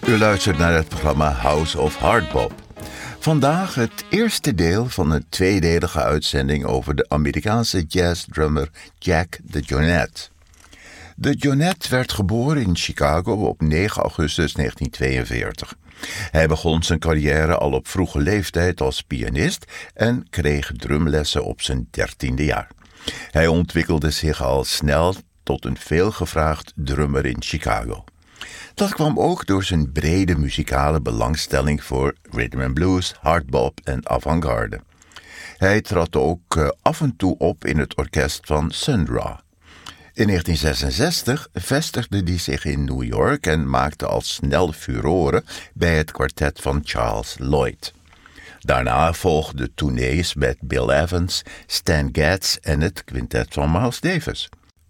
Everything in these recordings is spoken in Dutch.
U luistert naar het programma House of Hardbop. Vandaag het eerste deel van een tweedelige uitzending over de Amerikaanse jazzdrummer Jack DeJohnette. DeJohnette werd geboren in Chicago op 9 augustus 1942. Hij begon zijn carrière al op vroege leeftijd als pianist en kreeg drumlessen op zijn 13e jaar. Hij ontwikkelde zich al snel tot een veelgevraagd drummer in Chicago. Dat kwam ook door zijn brede muzikale belangstelling voor rhythm and blues, hardbop en avant-garde. Hij trad ook af en toe op in het orkest van Sun Ra. In 1966 vestigde hij zich in New York en maakte al snel furoren bij het kwartet van Charles Lloyd. Daarna volgden tournees met Bill Evans, Stan Getz en het quintet van Miles Davis.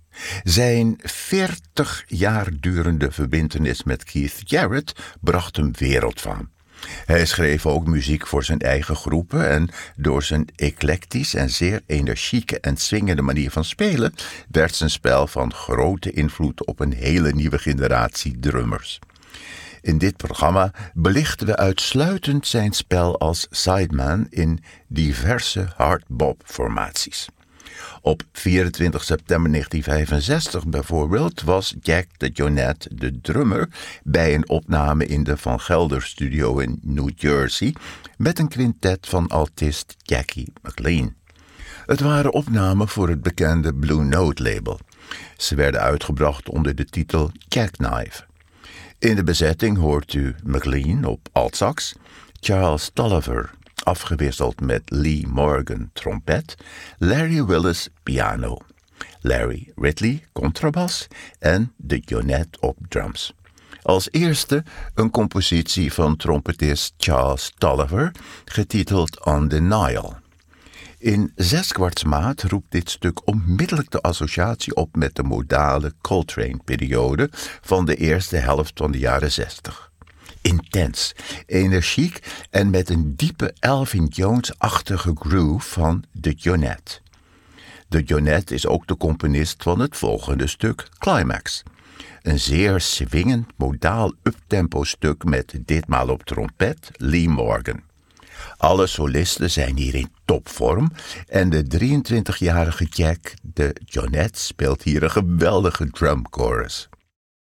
Zijn 40 jaar durende verbintenis met Keith Jarrett bracht hem wereldfaam. Hij schreef ook muziek voor zijn eigen groepen en door zijn eclectisch en zeer energieke en swingende manier van spelen werd zijn spel van grote invloed op een hele nieuwe generatie drummers. In dit programma belichten we uitsluitend zijn spel als sideman in diverse hardbop-formaties. Op 24 september 1965 bijvoorbeeld was Jack DeJohnette de drummer bij een opname in de Van Gelder Studio in New Jersey met een quintet van altist Jackie McLean. Het waren opnamen voor het bekende Blue Note label. Ze werden uitgebracht onder de titel Jackknife. In de bezetting hoort u McLean op altsax, Charles Tolliver afgewisseld met Lee Morgan trompet, Larry Willis piano, Larry Ridley contrabas en DeJohnette op drums. Als eerste een compositie van trompetist Charles Tolliver, getiteld On the Nile. In 6/4 roept dit stuk onmiddellijk de associatie op met de modale Coltrane-periode van de eerste helft van de jaren 60. Intens, energiek en met een diepe Elvin Jones-achtige groove van DeJohnette. DeJohnette is ook de componist van het volgende stuk Climax. Een zeer swingend, modaal uptempo stuk met ditmaal op trompet Lee Morgan. Alle solisten zijn hier in topvorm en de 23-jarige Jack DeJohnette speelt hier een geweldige drumchorus.